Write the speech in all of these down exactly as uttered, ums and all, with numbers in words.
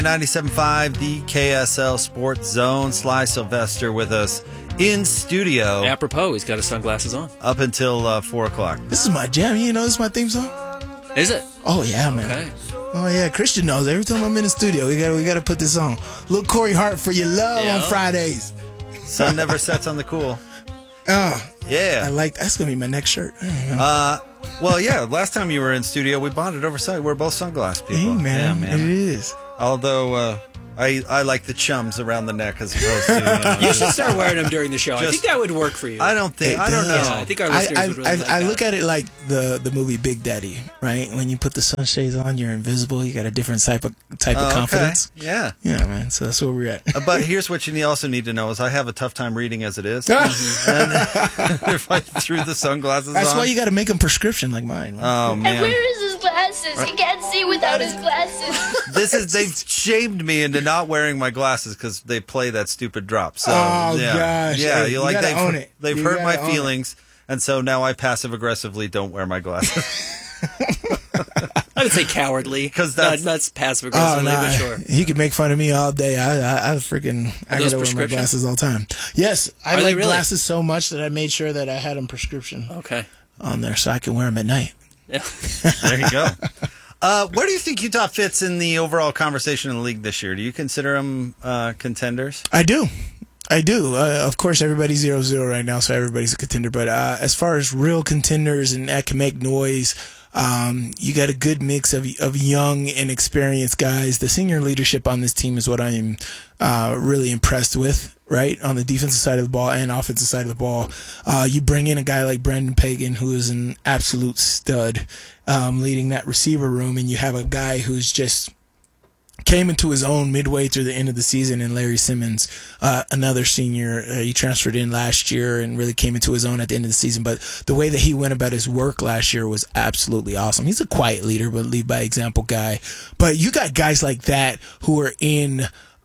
ninety-seven point five, the K S L Sports Zone. Sly Sylvester with us in studio. Apropos, he's got his sunglasses on. Up until uh, four o'clock. This is my jam. You know this is my theme song? Is it? Oh, yeah, man. Okay. Oh, yeah. Christian knows. Every time I'm in the studio, we got we got to put this on. Little Corey Hart for your love Yeah. on Fridays. Sun never sets on the cool. Oh, Yeah. I like that's going to be my next shirt. Uh, well, yeah, last time you were in studio, we bonded over sun. We're both sunglass people. Hey, man. Yeah, man. It is. Although uh, I I like the chums around the neck as opposed to. You know, You should start wearing them during the show. I Just- think that would work for you. I don't think. It I don't know. does. Yeah, I think our I, listeners I, would really I, like I that. look at it like the, the movie Big Daddy, right? When you put the sunshades on, you're invisible. You got a different type of type Oh, of okay. confidence. Yeah. Yeah, man. So that's where we're at. Uh, But here's what you need- also need to know is I have a tough time reading as it is. And if I threw the sunglasses That's on. why you got to make them prescription like mine. man. Oh, And man. where is his glasses? He can't see without his glasses. This is they've shamed me into not wearing my glasses because they play that stupid drop. So Oh, yeah, gosh. yeah, Hey, you you like gotta they've own it. they've You hurt my gotta own it. feelings, and so now I passive aggressively don't wear my glasses. I would say cowardly. 'Cause Not- that's- not passive Oh, aggressively, nah. but sure. He could make fun of me all day. I, I, I freaking, I those gotta wear my prescription? glasses all the time. Yes, I Are they like really? glasses so much that I made sure that I had them prescription Okay. on there so I can wear them at night. Yeah. There you go. Uh, where do you think Utah fits in the overall conversation in the league this year? Do you consider them uh, contenders? I do. I do. Uh, of course, everybody's zero zero right now, so everybody's a contender. But uh, as far as real contenders and that can make noise, um, you got a good mix of of young and experienced guys. The senior leadership on this team is what I am uh, really impressed with. Right on the defensive side of the ball and offensive side of the ball, uh, you bring in a guy like Brandon Pagan, who is an absolute stud, um, leading that receiver room, and you have a guy who's just came into his own midway through the end of the season in Larry Simmons, uh, another senior. Uh, he transferred in last year and really came into his own at the end of the season. But the way that he went about his work last year was absolutely awesome. He's a quiet leader, but lead by example guy. But you got guys like that who are in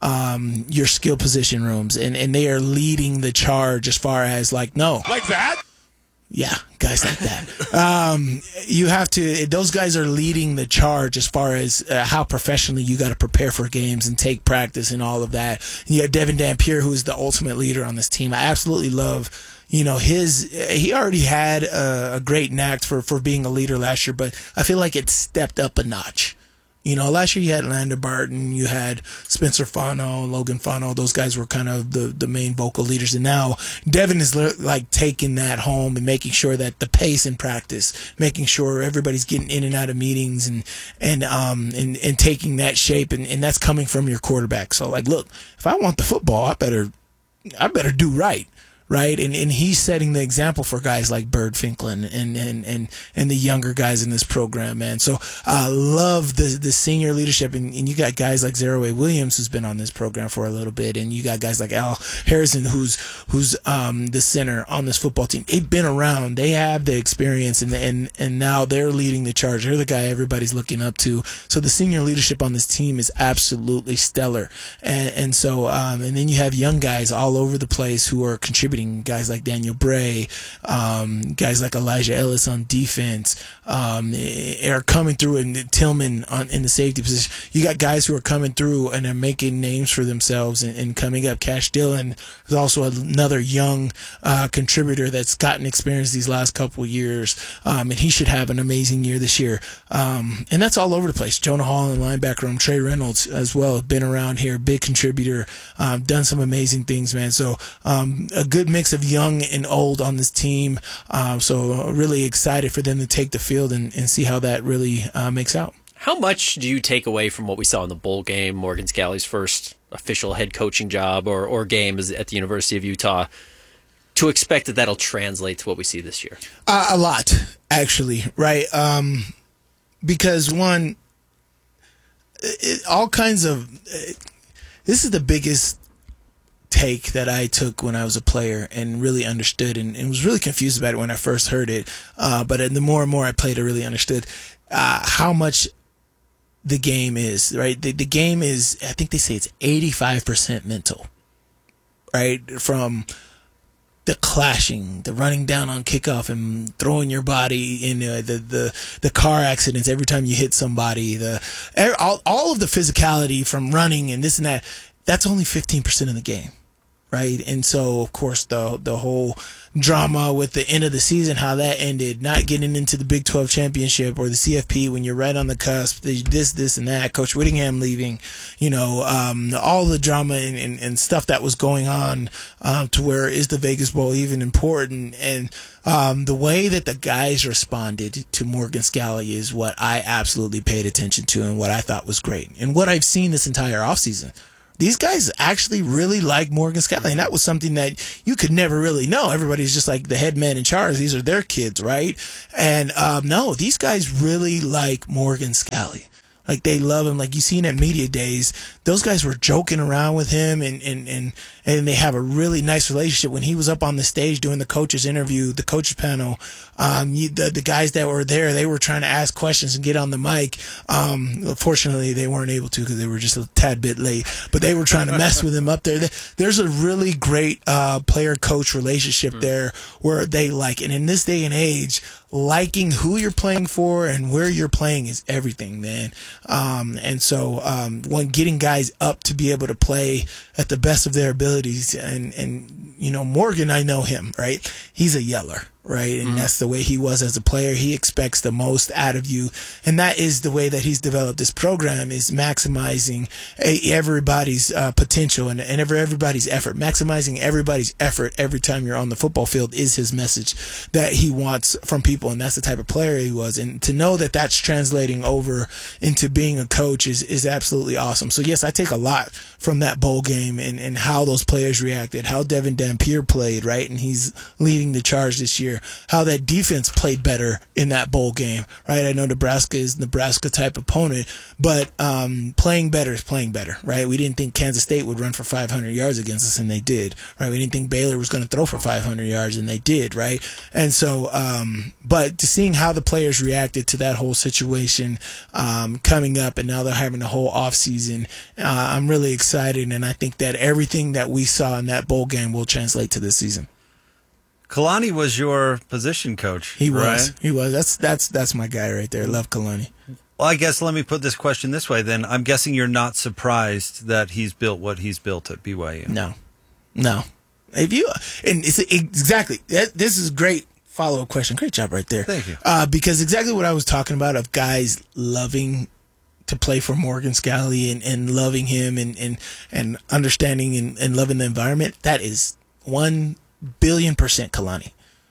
um, your skill position rooms, and, and they are leading the charge as far as like, no. Like that? Yeah, guys like that. Um, you have to, those guys are leading the charge as far as uh, how professionally you got to prepare for games and take practice and all of that. And you have Devin Dampier, who is the ultimate leader on this team. I absolutely love, you know, his, he already had a, a great knack for, for being a leader last year, but I feel like it stepped up a notch. You know, last year you had Lander Barton, you had Spencer Fano, Logan Fano. Those guys were kind of the, the main vocal leaders. And now Devin is like taking that home and making sure that the pace in practice, making sure everybody's getting in and out of meetings and and um and, and taking that shape. And, and that's coming from your quarterback. So, like, look, if I want the football, I better I better do right. Right, and and he's setting the example for guys like Bird Finklin and and and and the younger guys in this program, man. So I uh, love the the senior leadership, and, and you got guys like Zeraway Williams, who's been on this program for a little bit, and you got guys like Al Harrison, who's who's um the center on this football team. They've been around, they have the experience, and and and now they're leading the charge. They're the guy everybody's looking up to. So the senior leadership on this team is absolutely stellar, and and so um and then you have young guys all over the place who are contributing. Guys like Daniel Bray, um, guys like Elijah Ellis on defense, um, are coming through, and Tillman on, in the safety position. You got guys who are coming through and are making names for themselves and, and coming up. Cash Dillon is also another young uh, contributor that's gotten experience these last couple of years, um, and he should have an amazing year this year. Um, and that's all over the place. Jonah Hall in linebacker room, Trey Reynolds as well, been around here, big contributor, um, done some amazing things, man. So um, a good mix of young and old on this team. Um, so really excited for them to take the field and, and see how that really uh, makes out. How much do you take away from what we saw in the bowl game, Morgan Scalley's first official head coaching job or, or game is at the University of Utah, to expect that that'll translate to what we see this year? Uh, a lot, actually, right? Um, because one, it, all kinds of, it, this is the biggest take that I took when I was a player and really understood, and, and was really confused about it when I first heard it. Uh, but the more and more I played, I really understood uh, how much the game is, right? The, the game is, I think they say it's eighty-five percent mental, right? From the clashing, the running down on kickoff and throwing your body in uh, the, the the car accidents every time you hit somebody, the all, all of the physicality from running and this and that, that's only fifteen percent of the game, right? And so, of course, the the whole drama with the end of the season, how that ended, not getting into the Big twelve championship or the C F P when you're right on the cusp, this, this, and that, Coach Whittingham leaving, you know, um, all the drama and, and, and stuff that was going on um, to where is the Vegas Bowl even important? And um, the way that the guys responded to Morgan Scalley is what I absolutely paid attention to and what I thought was great. And what I've seen this entire offseason. These guys actually really like Morgan Scalley, and that was something that you could never really know. Everybody's just like the head man in charge. These are their kids, right? And um, no, these guys really like Morgan Scalley. Like, they love him. Like, you seen at media days, those guys were joking around with him, and, and, and, and they have a really nice relationship. When he was up on the stage doing the coaches interview, the coaches panel, um, you, the, the guys that were there, they were trying to ask questions and get on the mic. Um, fortunately, they weren't able to because they were just a tad bit late, but they were trying to mess with him up there. There's a really great uh, player-coach relationship mm. there where they like it. And in this day and age, liking who you're playing for and where you're playing is everything, man. Um, and so um, when getting guys up to be able to play at the best of their abilities, and, and you know, Morgan, I know him, right? He's a yeller. Right, and mm-hmm. that's the way he was as a player. He expects the most out of you, and that is the way that he's developed this program, is maximizing a, everybody's uh, potential and, and every, everybody's effort. Maximizing everybody's effort every time you're on the football field is his message that he wants from people, and that's the type of player he was. And to know that that's translating over into being a coach is, is absolutely awesome. So, yes, I take a lot from that bowl game and, and how those players reacted, how Devin Dampier played, right, and he's leading the charge this year. How that defense played better in that bowl game, right? I know Nebraska is Nebraska type opponent, but um, playing better is playing better, right? We didn't think Kansas State would run for five hundred yards against us, and they did, right? We didn't think Baylor was going to throw for five hundred yards, and they did, right? And so, um, but to seeing how the players reacted to that whole situation um, coming up, and now they're having a whole off season, uh, I'm really excited, and I think that everything that we saw in that bowl game will translate to this season. Kalani was your position coach. He was. Right? He was. That's that's that's my guy right there. Love Kalani. Well, I guess let me put this question this way then. I'm guessing you're not surprised that he's built what he's built at B Y U. No. No. If you and it's exactly this is a great follow-up question. Great job right there. Thank you. Uh, because exactly what I was talking about of guys loving to play for Morgan Scalley and, and loving him and, and, and understanding and, and loving the environment, that is one billion percent Kalani.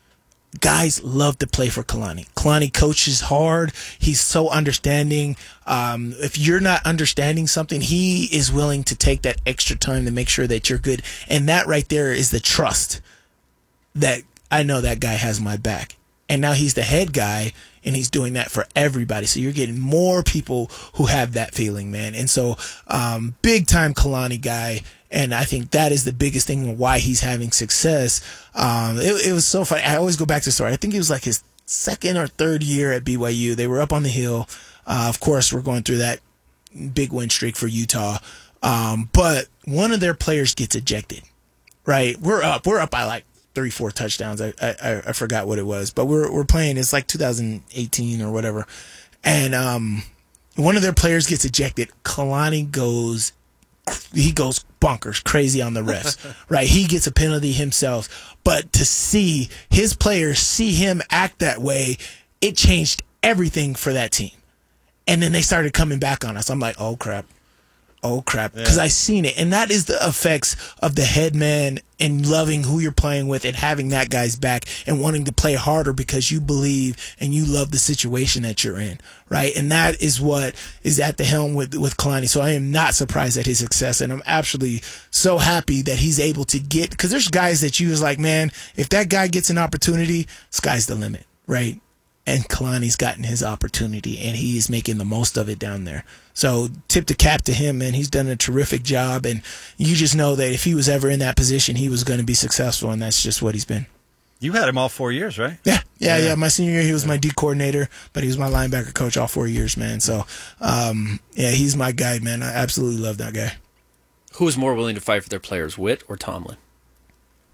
Guys love to play for Kalani. Kalani coaches hard. He's so understanding. Um, if you're not understanding something, he is willing to take that extra time to make sure that you're good. And that right there is the trust that I know that guy has my back. And now he's the head guy, and he's doing that for everybody. So you're getting more people who have that feeling, man. And so um, big time Kalani guy. And I think that is the biggest thing why he's having success. Um, it, it was so funny. I always go back to the story. I think it was like his second or third year at B Y U. They were up on the hill. Uh, of course, we're going through that big win streak for Utah. Um, but one of their players gets ejected, right? We're up. We're up by like three, four touchdowns. I, I, I forgot what it was. But we're we're playing. It's like two thousand eighteen or whatever. And um, one of their players gets ejected. Kalani goes He goes bonkers, crazy on the refs, right? He gets a penalty himself. But to see his players see him act that way, it changed everything for that team. And then they started coming back on us. I'm like, oh, crap. Oh, crap. Because yeah. I seen it. And that is the effects of the head man and loving who you're playing with and having that guy's back and wanting to play harder because you believe and you love the situation that you're in, right? And that is what is at the helm with, with Kalani. So I am not surprised at his success, and I'm actually so happy that he's able to get – because there's guys that you was like, man, if that guy gets an opportunity, sky's the limit, right? And Kalani's gotten his opportunity, and he's making the most of it down there. So tip the cap to him, man. He's done a terrific job, and you just know that if he was ever in that position, he was going to be successful, and that's just what he's been. You had him all four years, right? Yeah, yeah, yeah. yeah. My senior year, he was my D coordinator, but he was my linebacker coach all four years, man. So, um, yeah, he's my guy, man. I absolutely love that guy. Who is more willing to fight for their players, Witt or Tomlin?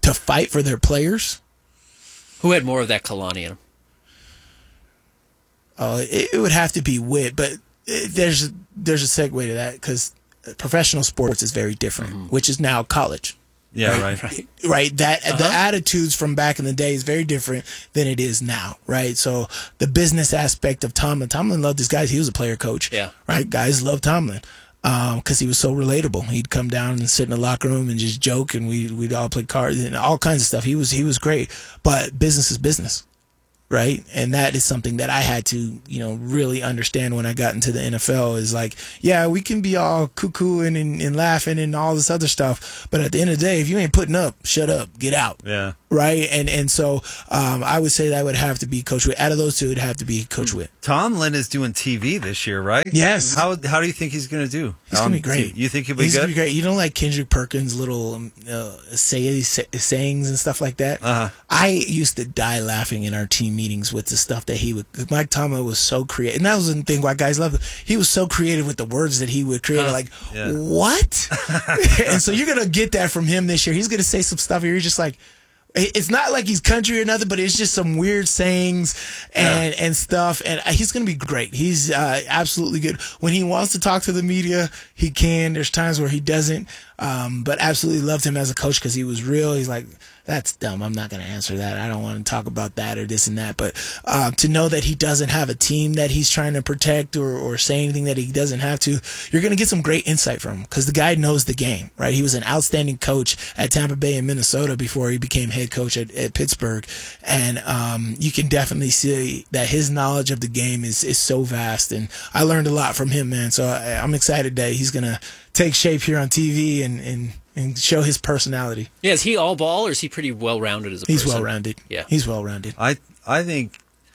to fight for their players. Who had more of that Kalani in him? Uh, it, it would have to be Witt, but it, there's there's a segue to that because professional sports is very different, mm-hmm. which is now college. Yeah, right. Right. right. That uh-huh. the attitudes from back in the day is very different than it is now, right? So the business aspect of Tomlin, Tomlin loved his guys. He was a player coach. Yeah. Right. Guys love Tomlin because um, he was so relatable. He'd come down and sit in the locker room and just joke, and we we'd all play cards and all kinds of stuff. He was he was great, but business is business. Right. And that is something that I had to, you know, really understand when I got into the N F L is like, yeah, we can be all cuckooing and, and laughing and all this other stuff. But at the end of the day, if you ain't putting up, shut up, get out. Yeah. Right. And and so um, I would say that would have to be Coach Witt. Out of those two, it would have to be Coach Witt. Tomlin is doing T V this year, right? Yes. How how do you think he's going to do? He's going to be great. You think he'll be he's good? He's going to be great. You know, like Kendrick Perkins' little um, uh, say, say, sayings and stuff like that? Uh-huh. I used to die laughing in our team meetings with the stuff that he would. Mike Tomlin was so creative. And that was the thing why guys loved him. He was so creative with the words that he would create. Uh, like, yeah. What? And so you're going to get that from him this year. He's going to say some stuff here. You're just like, it's not like he's country or nothing, but it's just some weird sayings and, yeah. and stuff. And he's going to be great. He's uh, absolutely good. When he wants to talk to the media, he can. There's times where he doesn't. Um, but absolutely loved him as a coach because he was real. He's like, that's dumb. I'm not going to answer that. I don't want to talk about that or this and that. But uh, to know that he doesn't have a team that he's trying to protect or, or say anything that he doesn't have to, you're going to get some great insight from him because the guy knows the game, right? He was an outstanding coach at Tampa Bay and Minnesota before he became head coach at, at Pittsburgh. And um, you can definitely see that his knowledge of the game is, is so vast. And I learned a lot from him, man. So I, I'm excited that he's going to take shape here on T V and, and and show his personality. Yeah, is he all ball or is he pretty well rounded as a He's person? well rounded. Yeah, he's well rounded. I I think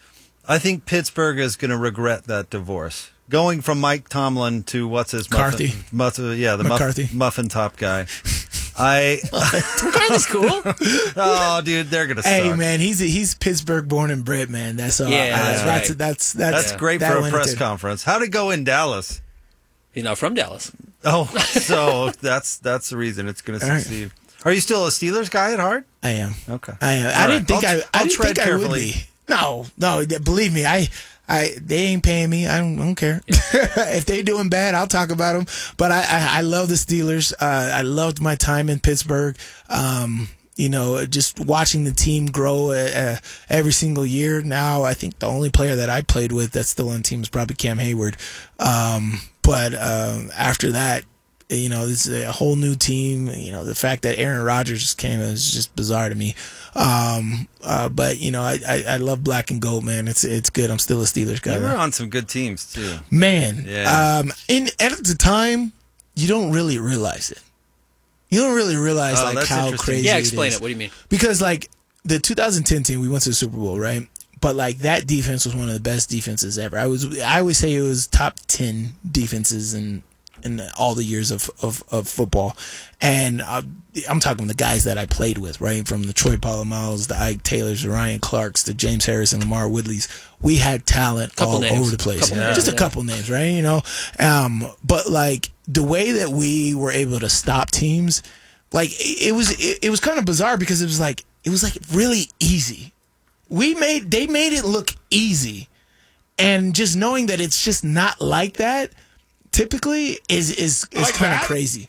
I think Pittsburgh is going to regret that divorce. Going from Mike Tomlin to what's his McCarthy? Muffin, muffin, yeah, the McCarthy. muff, muffin top guy. I McCarthy's cool. Oh, dude, they're gonna. Hey, suck. man, he's he's Pittsburgh born and bred, man. That's all. Yeah, I, that's that's, right. that's that's that's, That's great that for a went press into- conference. How'd it go in Dallas? He's not from Dallas. Oh, so that's that's the reason it's going to All succeed. Right. Are you still a Steelers guy at heart? I am. Okay. I am. All I didn't right. think I'll, I. I I'll didn't tread think I would carefully. be. No, no. Believe me, I. I they ain't paying me. I don't, I don't care. If they doing bad, I'll talk about them. But I, I, I love the Steelers. Uh, I loved my time in Pittsburgh. Um, you know, just watching the team grow uh, every single year. Now, I think the only player that I played with that's still on the team is probably Cam Hayward. Um, but um, after that, you know, this is a whole new team. You know, the fact that Aaron Rodgers just came is just bizarre to me. Um, uh, but you know, I, I, I love black and gold, man. It's it's good. I'm still a Steelers guy. You were man. on some good teams too, man. Yeah. Um, and at the time, you don't really realize it. You don't really realize Oh, like that's how interesting. crazy. Yeah, explain it, is. it. What do you mean? Because like the two thousand ten team, we went to the Super Bowl, right? But like that defense was one of the best defenses ever. I was I always say it was top ten defenses in in all the years of of, of football, and uh, I'm talking the guys that I played with, right? From the Troy Polamalu's, the Ike Taylors, the Ryan Clarks, the James Harrison, Lamar Woodleys. We had talent Couple all names. over the place. Couple names, Just a yeah. couple names, right? You know, um, but like the way that we were able to stop teams, like it, it was it, it was kind of bizarre because it was like it was like really easy. We made they made it look easy, and just knowing that it's just not like that typically is is is Like kind of that? crazy.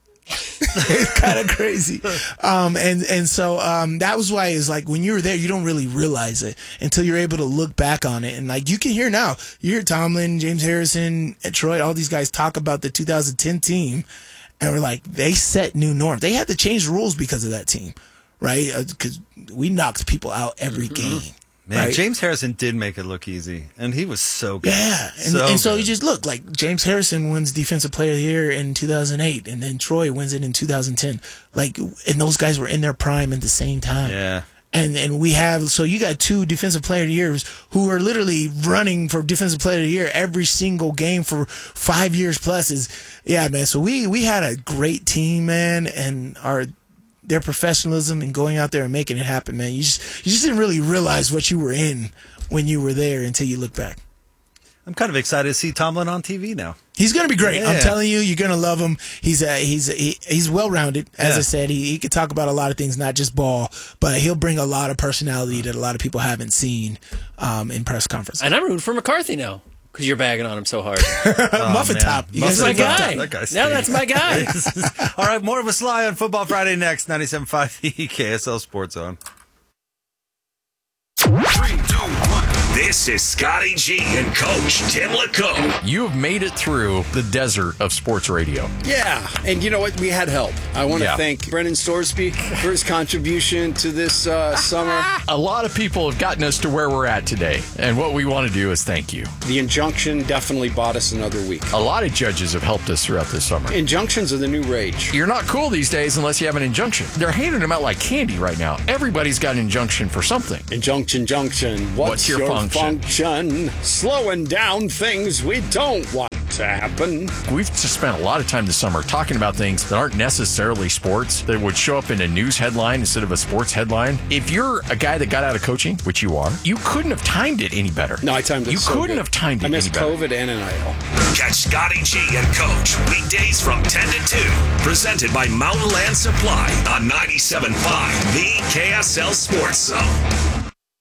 It's kind of crazy, um, and and so um, that was why it's like when you're there, you don't really realize it until you're able to look back on it, and like you can hear now, you hear Tomlin, James Harrison, and Troy, all these guys talk about the two thousand ten team, and we're like, they set new norms. They had to change rules because of that team, right? Because we knocked people out every game. man. Right? James Harrison did make it look easy, and he was so good. Yeah, and so, and so good. you just look like James Harrison wins Defensive Player of the Year in two thousand eight, and then Troy wins it in two thousand ten. Like, and those guys were in their prime at the same time. Yeah. And and we have so you got two Defensive Player of the Years who are literally running for Defensive Player of the Year every single game for five years plus. Is yeah, man. So we we had a great team, man, and our their professionalism and going out there and making it happen, man. You just you just didn't really realize what you were in when you were there until you look back. I'm kind of excited to see Tomlin on T V now. He's going to be great. Yeah. I'm telling you, you're going to love him. He's uh, he's he, he's well-rounded. As Yeah. I said, he, he can talk about a lot of things, not just ball, but he'll bring a lot of personality that a lot of people haven't seen um, in press conferences. And I'm rooting for McCarthy now because you're bagging on him so hard. Muffin man. Top. You That's guys my like Muffin guy. Top? That guy Now that's my guy. All right, more of a Sly on Football Friday next. ninety-seven point five The K S L Sports Zone. Three, two, one. This is Scotty G and Coach Tim LeComb. You have made it through the desert of sports radio. Yeah, and you know what? We had help. I want to Yeah. thank Brennan Storsby for his contribution to this uh, summer. A lot of people have gotten us to where we're at today, and what we want to do is thank you. The injunction definitely bought us another week. A lot of judges have helped us throughout this summer. Injunctions are the new rage. You're not cool these days unless you have an injunction. They're handing them out like candy right now. Everybody's got an injunction for something. Injunction, junction. What's, What's your function? function? Slowing down things we don't want to happen. We've just spent a lot of time this summer talking about things that aren't necessarily sports, that would show up in a news headline instead of a sports headline. If you're a guy that got out of coaching, which you are, you couldn't have timed it any better. No, I timed it You so couldn't good. have timed it I missed any better. COVID and an idol. Catch Scotty G and Coach weekdays from ten to two. Presented by Mountain Land Supply on ninety-seven point five The K S L Sports Zone.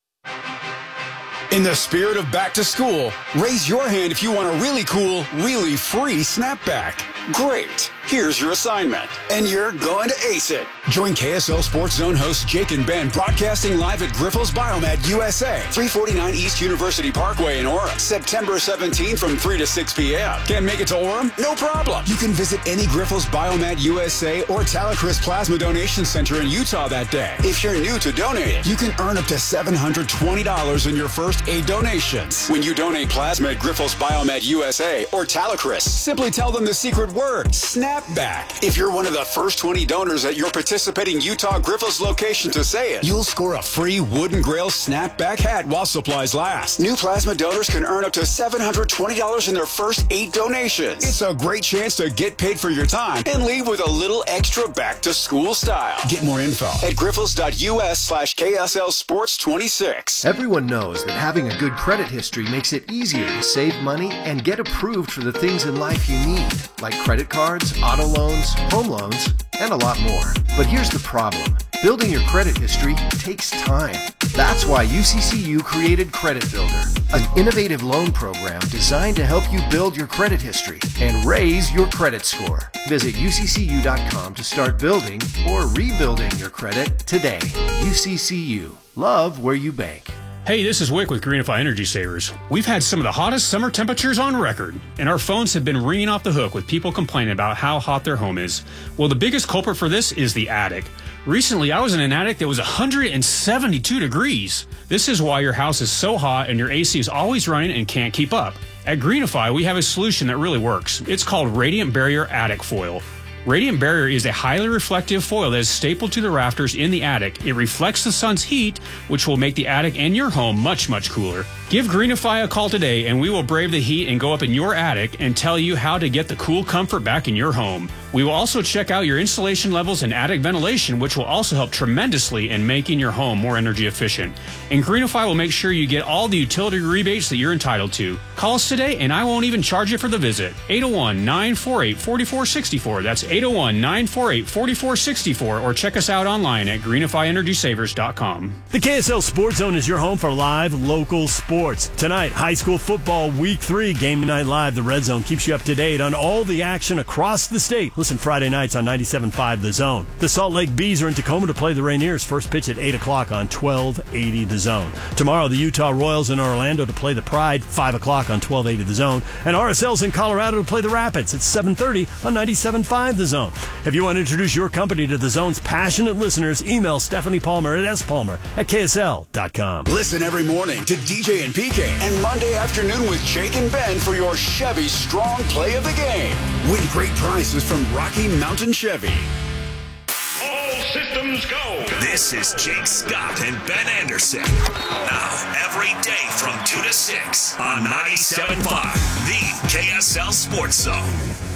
In the spirit of back to school, raise your hand if you want a really cool, really free snapback. Great. Here's your assignment, and you're going to ace it. Join K S L Sports Zone hosts Jake and Ben broadcasting live at Grifols Biomed U S A, three forty-nine East University Parkway in Orem, September seventeenth from three to six p.m. Can't make it to Orem? No problem. You can visit any Grifols Biomed U S A or Talacris Plasma Donation Center in Utah that day. If you're new to donating, you can earn up to seven hundred twenty dollars in your first eight donations. When you donate plasma at Grifols Biomed U S A or Talacris, simply tell them the secret word, snapback. If you're one of the first twenty donors at your participating Utah Grifols location to say it, you'll score a free Wooden Grail snapback hat while supplies last. New plasma donors can earn up to seven hundred twenty dollars in their first eight donations. It's a great chance to get paid for your time and leave with a little extra back to school style. Get more info at grifols.us slash KSL Sports 26. Everyone knows that having a good credit history makes it easier to save money and get approved for the things in life you need, like credit cards, auto loans, home loans, and a lot more. But here's the problem. Building your credit history takes time. That's why U C C U created Credit Builder, an innovative loan program designed to help you build your credit history and raise your credit score. Visit U C C U dot com to start building or rebuilding your credit today. U C C U. Love where you bank. Hey, this is Wick with Greenify Energy Savers. We've had some of the hottest summer temperatures on record, and our phones have been ringing off the hook with people complaining about how hot their home is. Well, the biggest culprit for this is the attic. Recently, I was in an attic that was one hundred seventy-two degrees. This is why your house is so hot and your A C is always running and can't keep up. At Greenify, we have a solution that really works. It's called Radiant Barrier Attic Foil. Radiant Barrier is a highly reflective foil that is stapled to the rafters in the attic. It reflects the sun's heat, which will make the attic and your home much, much cooler. Give Greenify a call today, and we will brave the heat and go up in your attic and tell you how to get the cool comfort back in your home. We will also check out your insulation levels and attic ventilation, which will also help tremendously in making your home more energy efficient. And Greenify will make sure you get all the utility rebates that you're entitled to. Call us today, and I won't even charge you for the visit. eight oh one, nine four eight, four four six four. That's eight oh one, nine four eight, four four six four, or check us out online at greenify energy savers dot com. The K S L Sports Zone is your home for live local sports. Tonight, high school football week three, Game Night Live. The Red Zone keeps you up to date on all the action across the state. Listen Friday nights on ninety-seven point five The Zone. The Salt Lake Bees are in Tacoma to play the Rainiers. First pitch at eight o'clock on twelve eighty The Zone. Tomorrow, the Utah Royals in Orlando to play the Pride, five o'clock on twelve eighty The Zone. And R S L's in Colorado to play the Rapids at seven thirty on ninety-seven point five The Zone. If you want to introduce your company to The Zone's passionate listeners, email Stephanie Palmer at s palmer at k s l dot com. Listen every morning to D J and P K and Monday afternoon with Jake and Ben for your Chevy Strong Play of the Game. Win great prizes from Rocky Mountain Chevy. All systems go. This is Jake Scott and Ben Anderson. Now, every day from two to six on ninety-seven point five The K S L Sports Zone.